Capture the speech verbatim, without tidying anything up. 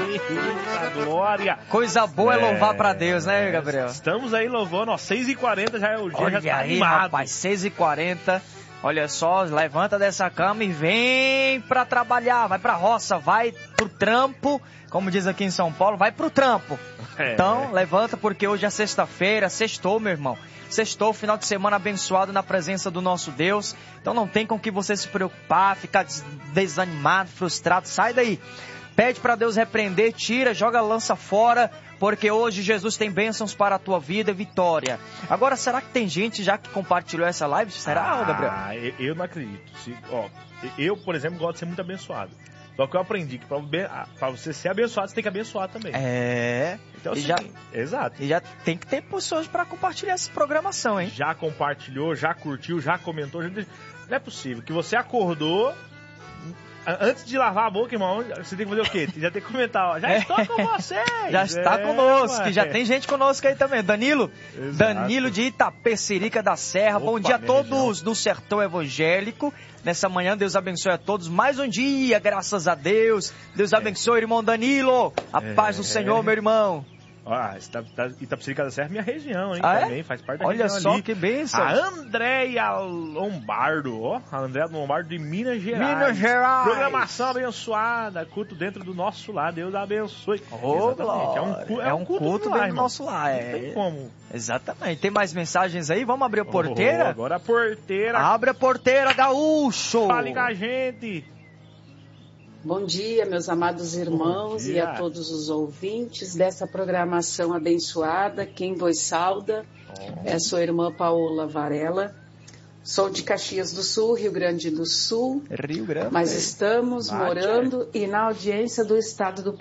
Eita, glória! Coisa boa é, é louvar pra Deus, né, Gabriel? Estamos aí louvando, ó, seis e quarenta já é o dia. Olha já tá aí, animado. rapaz, seis e quarenta. Olha só, levanta dessa cama e vem pra trabalhar, vai pra roça, vai pro trampo, como diz aqui em São Paulo, vai pro trampo. É. Então, levanta porque hoje é sexta-feira, sextou, meu irmão. Sextou, final de semana abençoado na presença do nosso Deus. Então não tem com que você se preocupar, ficar desanimado, frustrado, sai daí. Pede pra Deus repreender, tira, joga a lança fora, porque hoje Jesus tem bênçãos para a tua vida e vitória. Agora, será que tem gente já que compartilhou essa live? Será, ah, Gabriel? Ah, eu não acredito. Se, ó, eu, por exemplo, gosto de ser muito abençoado. Só que eu aprendi que para você ser abençoado, você tem que abençoar também. É. Então, e assim, já, exato. E já tem que ter pessoas para compartilhar essa programação, hein? Já compartilhou, já curtiu, já comentou. Já... Não é possível que você acordou... Antes de lavar a boca, irmão, você tem que fazer o quê? Já tem que comentar, ó. Já é. estou com vocês! Já está é, conosco, ué. Já tem gente conosco aí também. Danilo, exato. Danilo de Itapecerica da Serra. Opa, bom dia a todos região. Do Sertão Evangélico. Nessa manhã, Deus abençoe a todos. Mais um dia, graças a Deus. Deus abençoe, é. irmão Danilo. A é. paz do Senhor, meu irmão. Ah, Itapecerica da Serra é minha região, hein? Ah, também é? faz parte da Olha região só ali. Que bênção. A Andréia Lombardo, ó. A Andréia Lombardo de Minas Gerais. Minas Gerais. Programação abençoada. Culto dentro do nosso lar. Deus abençoe. Oh, Exatamente. É um, cu, é é um culto, culto do dentro lar, do nosso lar. É. Não tem como. Exatamente. Tem mais mensagens aí? Vamos abrir a porteira? Oh, agora a porteira. Abre a porteira, Gaúcho. Fale com a gente. Bom dia, meus amados irmãos e a todos os ouvintes dessa programação abençoada. Quem vos sauda oh. é a sua irmã Paola Varela. Sou de Caxias do Sul, Rio Grande do Sul. Rio Grande. Mas estamos Bate. morando e na audiência do estado do